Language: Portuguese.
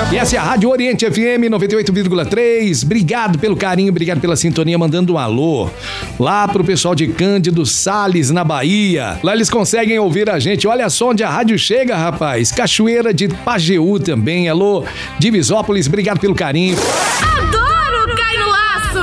E essa é a Rádio Oriente FM 98,3. Obrigado pelo carinho, obrigado pela sintonia, mandando um alô lá pro pessoal de Cândido Sales, na Bahia. Lá eles conseguem ouvir a gente. Olha só onde a rádio chega, rapaz. Cachoeira de Pajeú também. Alô, Divisópolis, obrigado pelo carinho. Adoro!